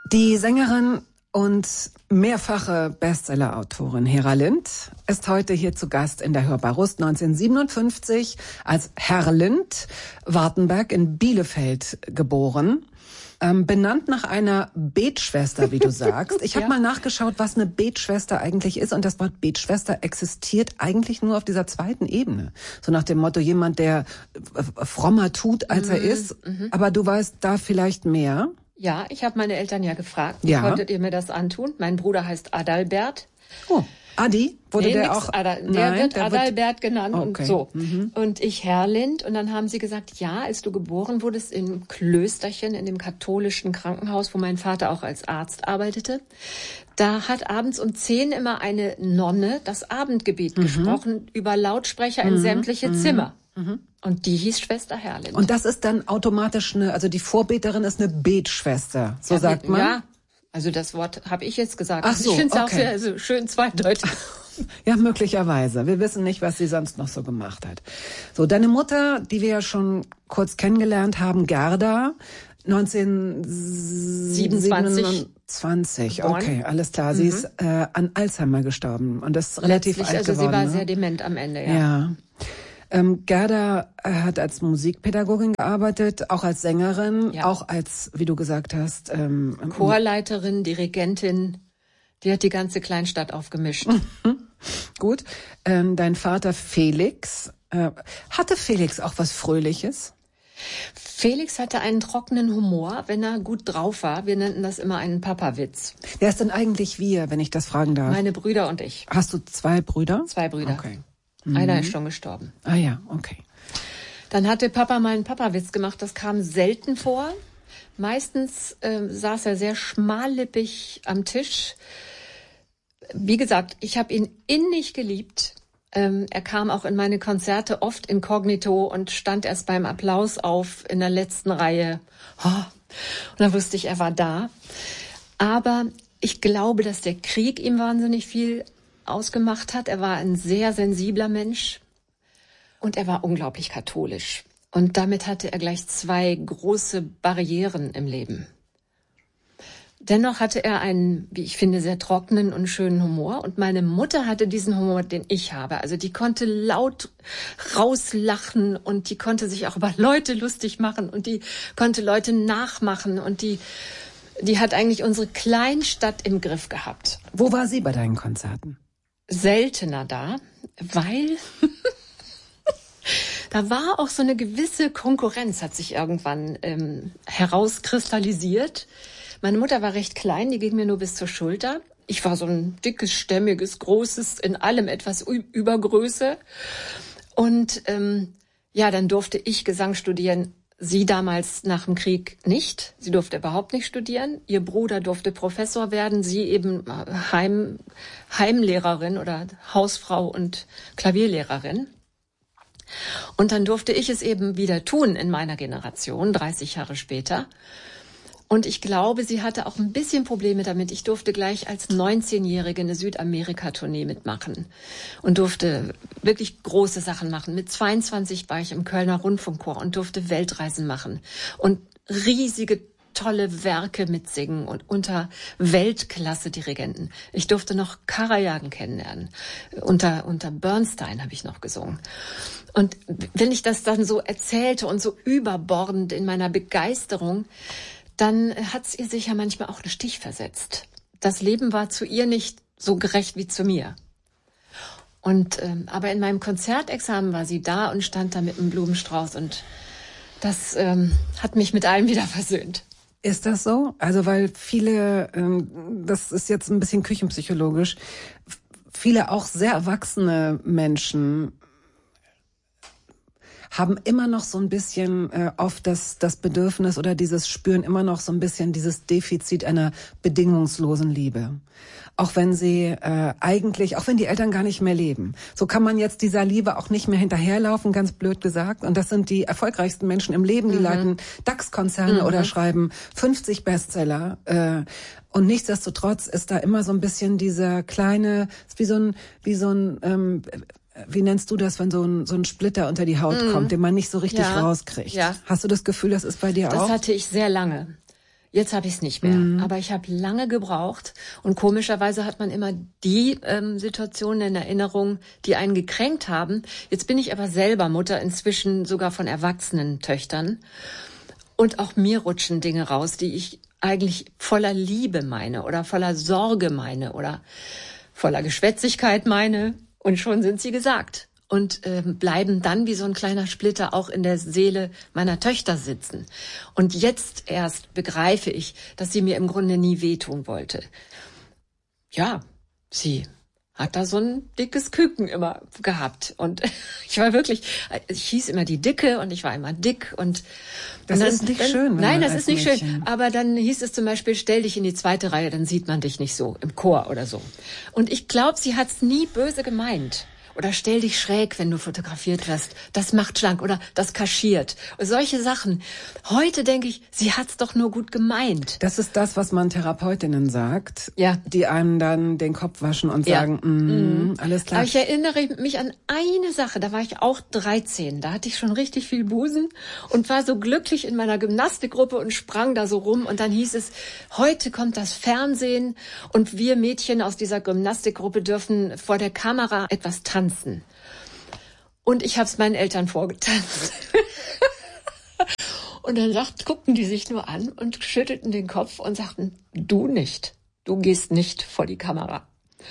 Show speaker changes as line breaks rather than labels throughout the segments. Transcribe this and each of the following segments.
Die Sängerin und mehrfache Bestseller-Autorin Hera Lind ist heute hier zu Gast in der Hörbar Rust. 1957 als Herr Lind Wartenberg in Bielefeld geboren. Benannt nach einer Betschwester, wie du sagst. Ich habe mal nachgeschaut, was eine Betschwester eigentlich ist. Und das Wort Betschwester existiert eigentlich nur auf dieser zweiten Ebene. So nach dem Motto, jemand, der frommer tut, als er ist. Aber du weißt da vielleicht mehr.
Ja, ich habe meine Eltern ja gefragt, wie konntet ihr mir das antun? Mein Bruder heißt Adalbert.
Oh, Adi? Wurde der auch?
Der wird Adalbert genannt und so. Und ich Herr Lind. Und dann haben sie gesagt, ja, als du geboren wurdest im Klösterchen, in dem katholischen Krankenhaus, wo mein Vater auch als Arzt arbeitete, da hat abends um 10 immer eine Nonne das Abendgebet gesprochen über Lautsprecher in sämtliche Zimmer. Und die hieß Schwester Herr Lind.
Und das ist dann automatisch also die Vorbeterin ist eine Betschwester, so sagt man?
Ja, also das Wort habe ich jetzt gesagt.
Ach so,
ich finde es auch sehr schön zweideutig.
Ja, möglicherweise. Wir wissen nicht, was sie sonst noch so gemacht hat. So, deine Mutter, die wir ja schon kurz kennengelernt haben, Gerda, 1927. Okay, alles klar. Sie ist an Alzheimer gestorben und ist relativ alt geworden.
Also sie war sehr dement am Ende,
ja. Gerda hat als Musikpädagogin gearbeitet, auch als Sängerin, auch als, wie du gesagt hast,
Chorleiterin, Dirigentin. Die hat die ganze Kleinstadt aufgemischt.
Gut. Dein Vater Felix, hatte Felix auch was Fröhliches?
Felix hatte einen trockenen Humor, wenn er gut drauf war. Wir nannten das immer einen Papawitz.
Wer ist denn eigentlich wir, wenn ich das fragen darf?
Meine Brüder und ich.
Hast du 2 Brüder?
2 Brüder.
Okay.
Einer ist schon gestorben.
Ah ja, okay.
Dann hatte Papa mal einen Papawitz gemacht. Das kam selten vor. Meistens saß er sehr schmallippig am Tisch. Wie gesagt, ich habe ihn innig geliebt. Er kam auch in meine Konzerte oft inkognito und stand erst beim Applaus auf in der letzten Reihe. Und dann wusste ich, er war da. Aber ich glaube, dass der Krieg ihm wahnsinnig viel ausgemacht hat. Er war ein sehr sensibler Mensch und er war unglaublich katholisch. Und damit hatte er gleich 2 große Barrieren im Leben. Dennoch hatte er einen, wie ich finde, sehr trockenen und schönen Humor. Und meine Mutter hatte diesen Humor, den ich habe. Also die konnte laut rauslachen und die konnte sich auch über Leute lustig machen und die konnte Leute nachmachen und die hat eigentlich unsere Kleinstadt im Griff gehabt.
Wo war sie bei deinen Konzerten?
Seltener da, weil da war auch so eine gewisse Konkurrenz, hat sich irgendwann herauskristallisiert. Meine Mutter war recht klein, die ging mir nur bis zur Schulter. Ich war so ein dickes, stämmiges, großes, in allem etwas Übergröße. Und dann durfte ich Gesang studieren. Sie damals nach dem Krieg nicht. Sie durfte überhaupt nicht studieren. Ihr Bruder durfte Professor werden, sie eben Heimlehrerin oder Hausfrau und Klavierlehrerin. Und dann durfte ich es eben wieder tun in meiner Generation, 30 Jahre später. Und ich glaube, sie hatte auch ein bisschen Probleme damit. Ich durfte gleich als 19-Jährige eine Südamerika-Tournee mitmachen und durfte wirklich große Sachen machen. Mit 22 war ich im Kölner Rundfunkchor und durfte Weltreisen machen und riesige, tolle Werke mitsingen und unter Weltklasse-Dirigenten. Ich durfte noch Karajan kennenlernen. Unter Bernstein habe ich noch gesungen. Und wenn ich das dann so erzählte und so überbordend in meiner Begeisterung, dann hat es ihr sicher manchmal auch einen Stich versetzt. Das Leben war zu ihr nicht so gerecht wie zu mir. Und aber in meinem Konzertexamen war sie da und stand da mit einem Blumenstrauß und das hat mich mit allem wieder versöhnt.
Ist das so? Also weil viele, das ist jetzt ein bisschen küchenpsychologisch, viele auch sehr erwachsene Menschen haben immer noch so ein bisschen oft das Bedürfnis oder dieses Spüren immer noch so ein bisschen dieses Defizit einer bedingungslosen Liebe. Auch wenn sie auch wenn die Eltern gar nicht mehr leben. So kann man jetzt dieser Liebe auch nicht mehr hinterherlaufen, ganz blöd gesagt. Und das sind die erfolgreichsten Menschen im Leben, die leiten DAX-Konzerne oder schreiben 50 Bestseller. Und nichtsdestotrotz ist da immer so ein bisschen dieser kleine, wie so ein wie nennst du das, wenn so ein Splitter unter die Haut kommt, den man nicht so richtig rauskriegt?
Ja.
Hast du das Gefühl, das ist bei dir auch?
Das hatte ich sehr lange. Jetzt habe ich es nicht mehr, aber ich habe lange gebraucht und komischerweise hat man immer die Situationen in Erinnerung, die einen gekränkt haben. Jetzt bin ich aber selber Mutter, inzwischen sogar von erwachsenen Töchtern und auch mir rutschen Dinge raus, die ich eigentlich voller Liebe meine oder voller Sorge meine oder voller Geschwätzigkeit meine und schon sind sie gesagt. Und bleiben dann wie so ein kleiner Splitter auch in der Seele meiner Töchter sitzen. Und jetzt erst begreife ich, dass sie mir im Grunde nie wehtun wollte. Ja, sie hat da so ein dickes Küken immer gehabt. Und ich war wirklich, ich hieß immer die Dicke und ich war immer dick. Und
das ist nicht schön.
Nein, das ist nicht schön. Aber dann hieß es zum Beispiel, stell dich in die zweite Reihe, dann sieht man dich nicht so im Chor oder so. Und ich glaube, sie hat's nie böse gemeint. Oder stell dich schräg, wenn du fotografiert wirst. Das macht schlank oder das kaschiert. Und solche Sachen. Heute denke ich, sie hat's doch nur gut gemeint.
Das ist das, was man Therapeutinnen sagt,
ja,
die einem dann den Kopf waschen und sagen, alles klar.
Aber ich erinnere mich an eine Sache, da war ich auch 13. Da hatte ich schon richtig viel Busen und war so glücklich in meiner Gymnastikgruppe und sprang da so rum. Und dann hieß es, heute kommt das Fernsehen und wir Mädchen aus dieser Gymnastikgruppe dürfen vor der Kamera etwas tanzen. Und ich habe es meinen Eltern vorgetanzt. Und dann guckten die sich nur an und schüttelten den Kopf und sagten, du nicht, du gehst nicht vor die Kamera.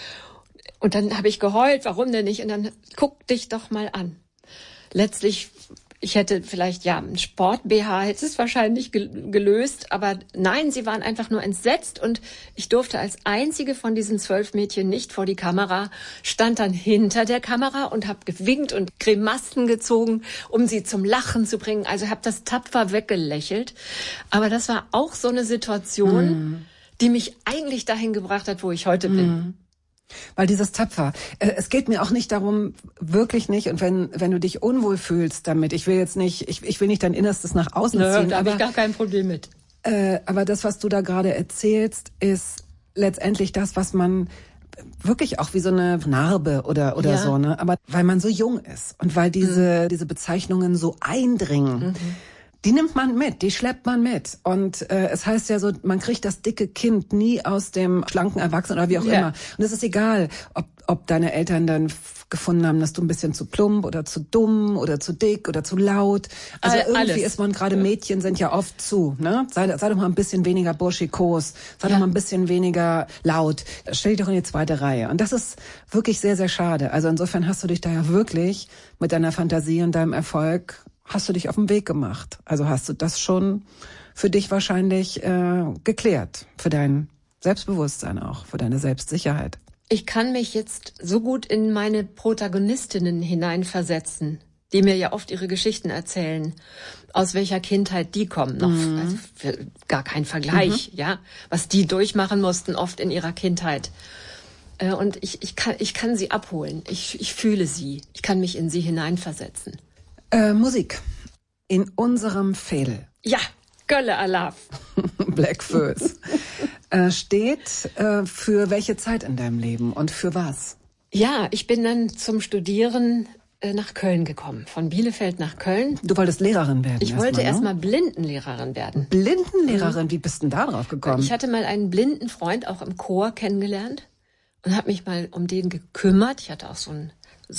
Und dann habe ich geheult, warum denn nicht? Und dann guck dich doch mal an. Letztlich, ich hätte vielleicht, ein Sport-BH hätte es wahrscheinlich gelöst, aber nein, sie waren einfach nur entsetzt und ich durfte als einzige von diesen 12 Mädchen nicht vor die Kamera, stand dann hinter der Kamera und habe gewinkt und Grimassen gezogen, um sie zum Lachen zu bringen. Also habe das tapfer weggelächelt. Aber das war auch so eine Situation, die mich eigentlich dahin gebracht hat, wo ich heute bin.
Weil dieses Tapfer, es geht mir auch nicht darum, wirklich nicht, und wenn du dich unwohl fühlst damit, ich will nicht dein Innerstes nach außen ziehen.
Da habe ich gar kein Problem mit.
Aber das, was du da gerade erzählst, ist letztendlich das, was man wirklich auch wie so eine Narbe oder so, ne? Aber weil man so jung ist und weil diese Bezeichnungen so eindringen, die nimmt man mit, die schleppt man mit. Und es heißt ja so, man kriegt das dicke Kind nie aus dem schlanken Erwachsenen oder wie auch immer. Und es ist egal, ob deine Eltern dann gefunden haben, dass du ein bisschen zu plump oder zu dumm oder zu dick oder zu laut. Also irgendwie ist man, gerade Mädchen sind ja oft ne? Sei doch mal ein bisschen weniger burschikos, sei doch mal ein bisschen weniger laut. Stell dich doch in die zweite Reihe. Und das ist wirklich sehr, sehr schade. Also insofern hast du dich da ja wirklich mit deiner Fantasie und deinem Erfolg hast du dich auf den Weg gemacht. Also hast du das schon für dich wahrscheinlich geklärt. Für dein Selbstbewusstsein auch, für deine Selbstsicherheit.
Ich kann mich jetzt so gut in meine Protagonistinnen hineinversetzen, die mir ja oft ihre Geschichten erzählen, aus welcher Kindheit die kommen. Also gar kein Vergleich, was die durchmachen mussten, oft in ihrer Kindheit. Und ich kann sie abholen. Ich fühle sie. Ich kann mich in sie hineinversetzen.
Musik. In unserem Fädel.
Ja, Gölle Alaf.
Black Föß. Steht für welche Zeit in deinem Leben und für was?
Ja, ich bin dann zum Studieren nach Köln gekommen. Von Bielefeld nach Köln.
Du wolltest Lehrerin werden?
Ich wollte erstmal Blindenlehrerin werden.
Blindenlehrerin? Wie bist denn da drauf gekommen?
Ich hatte mal einen blinden Freund auch im Chor kennengelernt und habe mich mal um den gekümmert. Ich hatte auch so ein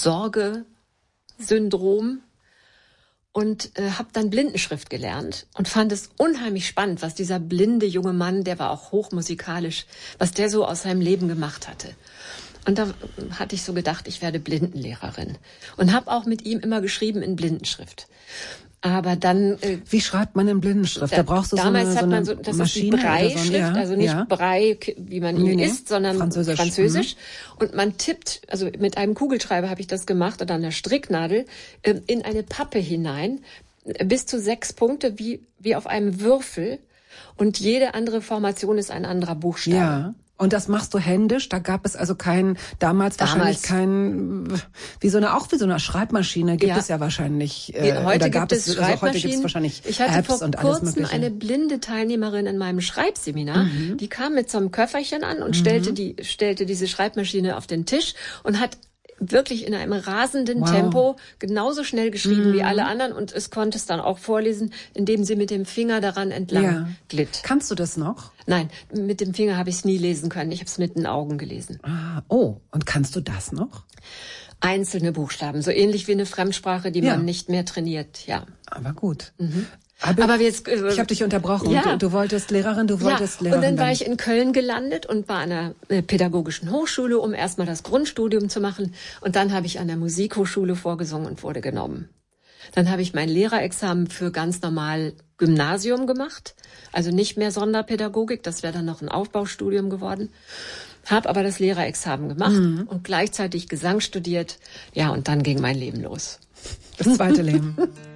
Sorgesyndrom. Und habe dann Blindenschrift gelernt und fand es unheimlich spannend, was dieser blinde junge Mann, der war auch hochmusikalisch, was der so aus seinem Leben gemacht hatte. Und da hatte ich so gedacht, ich werde Blindenlehrerin. Und habe auch mit ihm immer geschrieben in Blindenschrift. Aber dann...
Wie schreibt man in Blindenschrift? Da brauchst du
damals
so eine
das
Maschine
ist die Braille-Schrift, also nicht Braille, wie man ihn isst, sondern Französisch. Und man tippt, also mit einem Kugelschreiber habe ich das gemacht oder einer Stricknadel, in eine Pappe hinein, bis zu 6 Punkte, wie auf einem Würfel. Und jede andere Formation ist ein anderer Buchstabe.
Ja. Und das machst du händisch? Da gab es also wahrscheinlich kein, wie so eine Schreibmaschine gibt es ja wahrscheinlich.
Heute gibt es Schreibmaschinen.
Heute gibt es wahrscheinlich
ich hatte
Apps
vor
und alles
kurzem
Mögliche.
eine blinde Teilnehmerin in meinem Schreibseminar, die kam mit so einem Köfferchen an und stellte diese Schreibmaschine auf den Tisch und hat wirklich in einem rasenden Tempo, genauso schnell geschrieben wie alle anderen und es konnte es dann auch vorlesen, indem sie mit dem Finger daran entlang glitt.
Kannst du das noch?
Nein, mit dem Finger habe ich es nie lesen können. Ich habe es mit den Augen gelesen.
Und kannst du das noch?
Einzelne Buchstaben, so ähnlich wie eine Fremdsprache, die man nicht mehr trainiert, ja.
Aber gut.
Aber jetzt,
ich habe dich unterbrochen. Ja. Du wolltest Lehrerin, Lehrerin.
Und dann war ich in Köln gelandet und war an einer pädagogischen Hochschule, um erstmal das Grundstudium zu machen. Und dann habe ich an der Musikhochschule vorgesungen und wurde genommen. Dann habe ich mein Lehrerexamen für ganz normal Gymnasium gemacht. Also nicht mehr Sonderpädagogik, das wäre dann noch ein Aufbaustudium geworden. Habe aber das Lehrerexamen gemacht und gleichzeitig Gesang studiert. Ja, und dann ging mein Leben los.
Das zweite Leben.